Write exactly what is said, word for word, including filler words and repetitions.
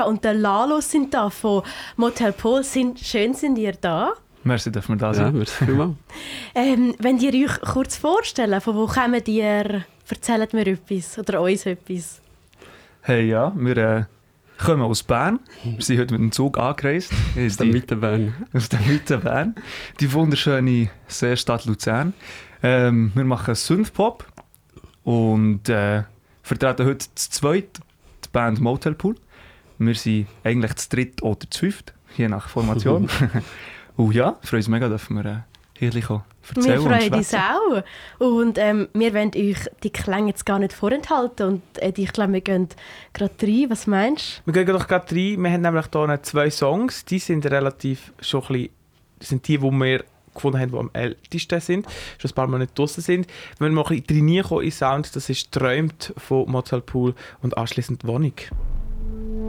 und der Lalo sind da von Motel Pool. Sind, schön sind ihr da. Merci, dürfen wir da sein. Ja, merci vielmals. Ähm, wenn ihr euch kurz vorstellen, von wo kommt ihr, erzählt mir etwas oder uns etwas. Hey, ja, wir äh, kommen aus Bern. Wir sind heute mit dem Zug angereist. Aus der Mitte Bern. Aus der Mitte Bern. Die wunderschöne Seestadt Luzern. Ähm, wir machen Synthpop und äh, vertreten heute zu zweit die Band Motel Pool. Wir sind eigentlich zu dritt oder zu fünft, je nach Formation. Und ja, freuen uns mega, dass wir äh, hier erzählen. Wir freuen uns auch. Und ähm, wir wollen euch die Klänge jetzt gar nicht vorenthalten. Und äh, ich glaube, wir gehen gerade rein. Was meinst du? Wir gehen doch gerade rein. Wir haben nämlich hier zwei Songs. Die sind relativ schon ein bisschen, das sind die, die wir gefunden haben, die am ältesten sind. Schon ein paar Mal nicht draussen sind. Wenn wir mal ein bisschen reinkommen in Sound, das ist «Träumt» von Motel Pool und anschliessend «Wohnung».